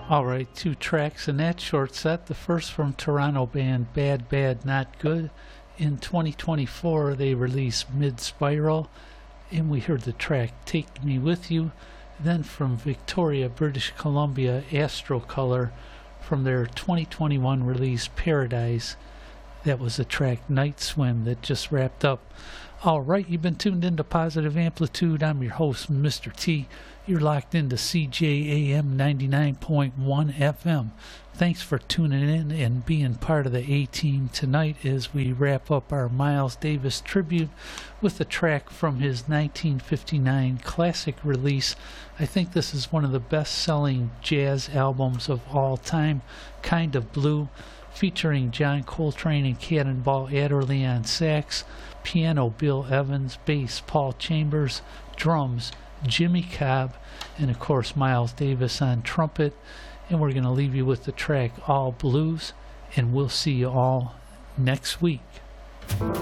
All right, two tracks in that short set. The first from Toronto band Bad Bad Not Good. In 2024, they released Mid Spiral, and we heard the track Take Me With You. Then from Victoria, British Columbia, Astrocolor, from their 2021 release Paradise. That was the track Night Swim that just wrapped up. All right, you've been tuned into Positive Amplitude. I'm your host, Mr. T. You're locked into CJAM 99.1 FM. Thanks for tuning in and being part of the A-Team tonight as we wrap up our Miles Davis tribute with a track from his 1959 classic release. I think this is one of the best-selling jazz albums of all time, Kind of Blue, featuring John Coltrane and Cannonball Adderley on sax, piano Bill Evans, bass Paul Chambers, drums Jimmy Cobb, and of course Miles Davis on trumpet. And we're going to leave you with the track All Blues, and we'll see you all next week.